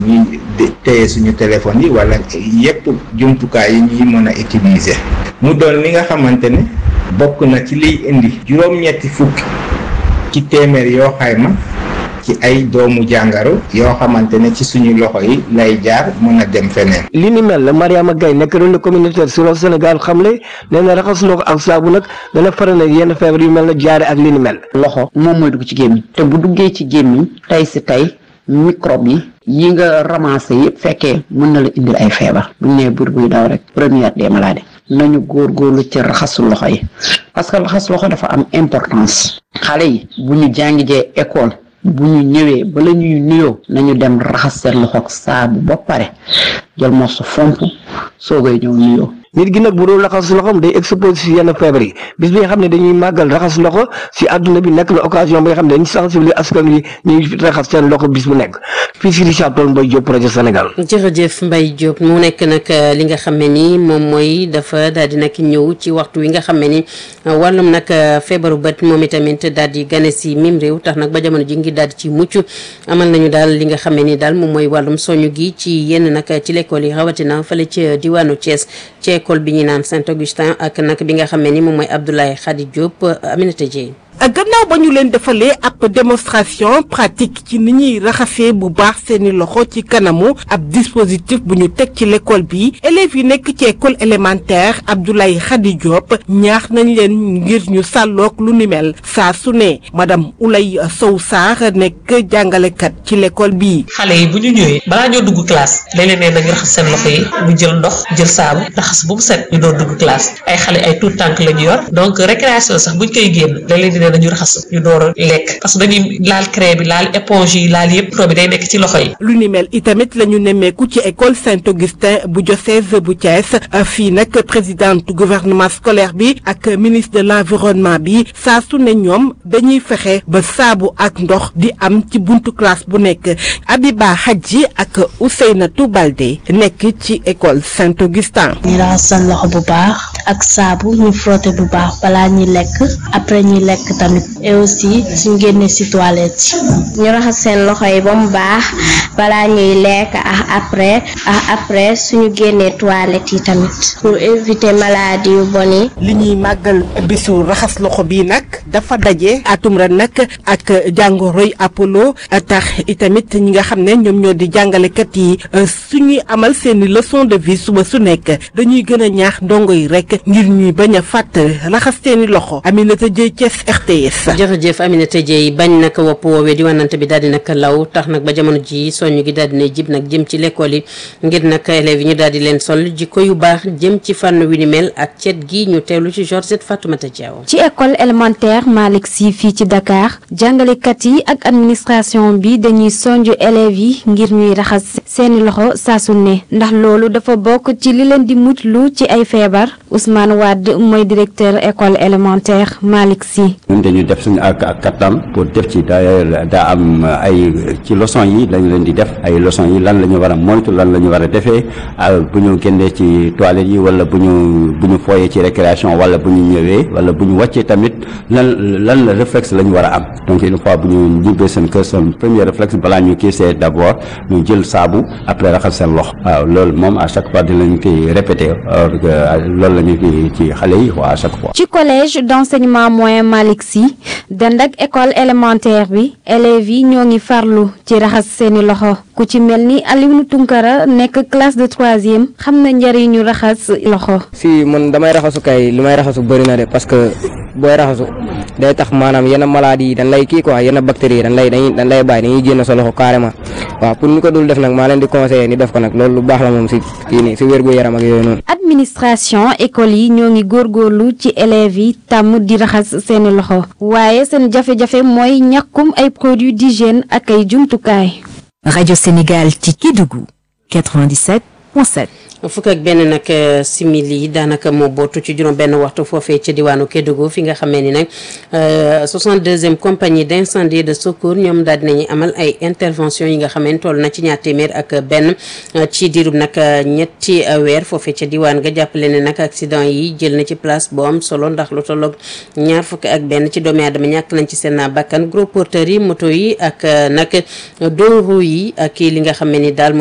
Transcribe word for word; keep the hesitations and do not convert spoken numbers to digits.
ñuy téye suñu téléphone yi wala yépp jumtukaay yi ñuy mën a utiliser mu doon li nga xamante ne bokk na ci liy indi juróom-ñetti fukk ci téeméer yoo xayma ci ay doomu jàngaro yoo xamante ne ci suñu loxo yi lay jaar mën a dem feneen. li ni mel la Mariama Gaye nekk relais communautaire sur le Sénégal xamle nee na raxas loxo ak saabu nag dana faral na yenn feebar yu mel na jaare ak li ni mel. loxo moom mooy dugg ci gémmiñ te bu duggee ci gémmiñ tey si tey microbe yi yi nga ramassé yëpp fekkee mën na la indil ay feebar bu ñu nee bur buy daw rek première des maladies nañu góorgóorlu ci raxasu loxo yi parce que raxas loxo dafa am importance xale yi bu ñu jàngi jee école bu ñu ñëwee bala ñuy nuyoo nañu dem raxas seen loxo ak saabu ba pare jël morso fomp soogay ñëw nuyoo. nit gi nag bu dul raxas loxoom day exposé si yenn feebar yi bis bi nga xam ne dañuy màggal raxas loxo si àdduna bi nekk na occasion bi nga xam ne dañuy sensibiliser askan wi ñuy raxas seen loxo bis bu nekk fii si Richard Toll Mbaye Diop projet Sénégal. jërëjëf Mbaye Diop mu nekk nag li nga xam ne ni moom mooy dafa daal di nag ñëw ci waxtu wi nga xam ne ni wàllum nag feebaru bët moom itamit daal di gane si mim réew tax nag ba jamono ji ngi daal di ci mucc amal nañu daal li nga xam ne ni daal moom mooy wàllum soñu gi ci yenn nag ci l'école yi rawatina fële ci diwaanu Thiès ci école bi ñu naan Saint-Augustin ak nag bi nga xam ne ni moom mooy Abdoulaye Khady Diop Aminata Dieye. gannaaw ba ñu leen defalee ab démonstration pratique ci ni ñuy raxasee bu baax seeni loxo ci kanamu ab dispositif bu ñu teg ci l'école bi élèves yi nekk ci école élémentaire Abdoulaye Khady Diop ñaax nañ leen ngir ñu sàlloog lu ni mel saa su ne madame Oulay Sow Sarr nekk jàngalekat ci l'école bi. xale yi bu ñu ñëwee balaa ñoo dugg classe léeg-léeg ne nañu raxas seen loxo yi ñu jël ndox jël saabu raxas bu mu set ñu doon dugg classe ay xale ay tout tànk la ñu yor donc récréation sax buñ koy génn léeg-léeg dañu raxas ñu door a lekk parce que dañuy laal craie bi laal éponge yi laal yëpp pro bi day nekk ci loxo yi. lu ni mel itamit la ñu nemmeeku ci école Saint-Augustin bu diocèse bu Thiès fii nag présidente gouvernement scolaire bi ak ministre de l'environnement bi saa su ne ñoom dañuy fexe ba saabu ak ndox di am ci buntu classe bu nekk Abiba Hadji ak Ousseynatou Baldé nekk ci école Saint-Augustin. ñu raxas seen loxo bu baax ak saabu ñu frotter bu baax balaa ñuy lekk après ñuy lekk tamit et aussi suñ génnee ci toilette yi ñu raxas seen loxo yi ba mu baax balaa ñuy lekk ak après ak après suñu génnee toilette yi tamit pour éviter maladie yu bon yi. li ñuy màggal bisu raxas loxo bii nag dafa daje atum ren nag ak jàngoroy Apollo tax itamit ñi nga xam ne ñoom ñoo di jàngalekat yi suñuy amal seeni leçon de vie suba su nekk dañuy gën a ñaax ndongo yi rek ngir ñuy bañ a fàtt raxas seeni loxo. Aminata Dieye Thiès R T S. jërëjëf Aminata Dieye bañ nag wopp woowee di wanante bi daal di nag law tax nag ba jamono ji soñu gi daal di ne jib nag jëm ci l'école yi ngir nag élèves yi ñu daal di leen sol jikko yu baax jëm ci fànn wi ni mel ak cet gi ñu teewlu ci Georgette Fatoumata Diaw. ci école élémentaire Malick Sy fii ci Dakar jàngalekat yi ak administration bi dañuy sonju élèves yi ngir ñuy raxas seeni loxo saa su ne ndax loolu dafa bokk ci li leen di mutlu ci ay feebar Ousmane Wade mooy directeur école élémentaire Malick Sy. ñun dañu def suñu ak ak kattan pour def ci daa daa am ay ci leçon yi lañu leen di def ay leçon yi lan la ñu war a moytu lan la ñu war a defee bu ñu génnee ci toilette yi wala bu ñu bu ñu fooyee ci récréation wala bu ñu ñëwee wala bu ñu wàccee tamit lan lan la réflexe la ñu war a am donc une fois bu ñu ñibbee seen kër seen premier réflexe balaa ñu kii c'est d'abord ñu jël saabu après raxas seen loxo waaw loolu moom à chaque fois dinañ koy répéter loolu la ñu kii ci xale yi waa à chaque fois. ci collège d'enseignement moyen Malick Sy dend ak école élémentaire bi élèves yi ñoo ngi farlu ci raxas seeni loxo ku ci mel ni Aliou Tunkara nekk classe de troisième xam na njëriñu raxas loxo. si man damay raxasu kay li may raxasu bëri na de parce que booy raxasu day tax maanaam yenn maladies yi dañ lay kii quoi yenn bactéries yi dañ lay dañuy dañ lay bàyyi dañuy génn sa loxo carrément waaw pour ñu ko dul def nag maa leen di conseiller ni def ko nag loolu lu baax la moom si kii nii si wérgu yaram ak yooyu noonu. administration école yi ñoo ngi góorgóorlu ci élèves yi tàmm di raxas seeni loxo waaye seen jafe-jafe mooy ñàkkum ay produits d'hygiène ak ay jumtukaay. Radio Sénégal ci Kédougou quatre-vingt-dix-sept point sept. fukk ak benn nag simili daanaka moo bootu ci juróom benn waxtu foofee ca diwaanu Kédougou fi nga xamee ni nag soixante-deuxième compagnie d'incendie de secours ñoom daal dinañuy amal ay intervention yi nga xamee ni toll na ci ñaar téeméer ak benn ci diirub nag ñetti weer foofee ca diwaan nga jàppale ne nag accident yi jël na ci place bu am solo ndax lu tolloog ñaar fukk ak benn ci doomi aadama ñàkk nañ ci seen bakkan gros porteurs yi moto yi ak nag deux roues yi ak li nga xamee ni daal